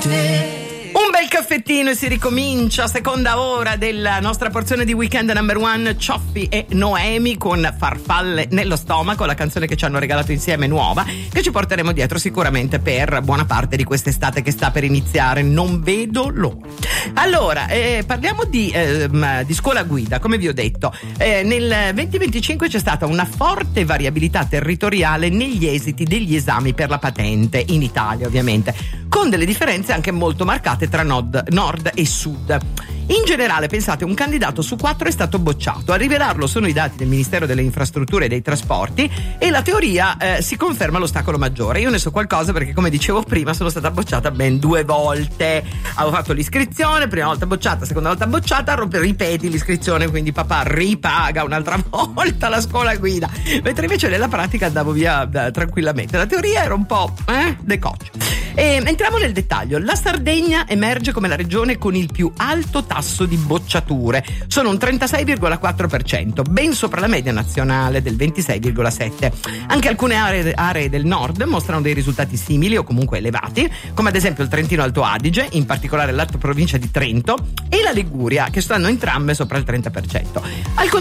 Un bel caffettino e si ricomincia, seconda ora della nostra porzione di Weekend Number One, Cioffi e Noemi con Farfalle nello stomaco, la canzone che ci hanno regalato insieme nuova, che ci porteremo dietro sicuramente per buona parte di quest'estate che sta per iniziare, non vedo l'ora. Allora, parliamo di scuola guida, come vi ho detto. Nel 2025 c'è stata una forte variabilità territoriale negli esiti degli esami per la patente, in Italia ovviamente, con delle differenze anche molto marcate tra nord e sud. In generale, pensate, un candidato su 4 è stato bocciato. A rivelarlo sono i dati del Ministero delle Infrastrutture e dei Trasporti, e la teoria si conferma l'ostacolo maggiore. Io ne so qualcosa perché, come dicevo prima, sono stata bocciata ben 2 volte. Avevo fatto l'iscrizione, prima volta bocciata, seconda volta bocciata, ripeti l'iscrizione, quindi papà ripaga un'altra volta la scuola guida. Mentre invece nella pratica andavo via tranquillamente. La teoria era un po' decoccia. Entriamo nel dettaglio. La Sardegna emerge come la regione con il più alto tasso di bocciature, sono un 36,4%, ben sopra la media nazionale del 26,7%. Anche alcune aree del nord mostrano dei risultati simili o comunque elevati, come ad esempio il Trentino Alto Adige, in particolare l'alta provincia di Trento, e la Liguria, che stanno entrambe sopra il 30%. Al